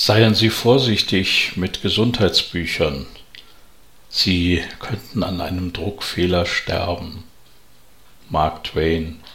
Seien Sie vorsichtig mit Gesundheitsbüchern. Sie könnten an einem Druckfehler sterben. Mark Twain.